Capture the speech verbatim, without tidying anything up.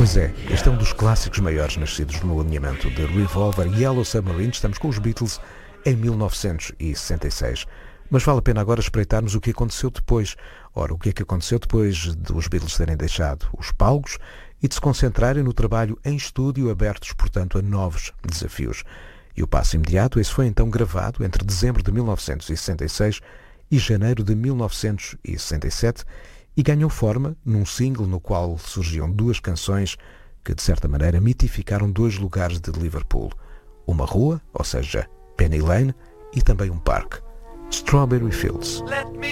Pois é, este é um dos clássicos maiores nascidos no alinhamento de Revolver e Yellow Submarine. Estamos com os Beatles em mil novecentos e sessenta e seis. Mas vale a pena agora espreitarmos o que aconteceu depois. Ora, o que é que aconteceu depois dos Beatles terem deixado os palcos e de se concentrarem no trabalho em estúdio, abertos, portanto, a novos desafios. E o passo imediato, esse foi então gravado entre dezembro de mil novecentos e sessenta e seis e janeiro de mil novecentos e sessenta e sete e ganhou forma num single no qual surgiam duas canções que, de certa maneira, mitificaram dois lugares de Liverpool. Uma rua, ou seja, Penny Lane, e também um parque, Strawberry Fields. Let me